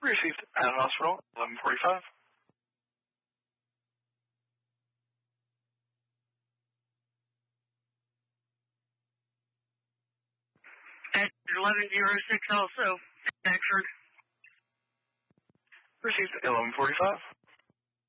Received at hospital, 11:45. At 11:06 also, Beckford. Received at 11:45.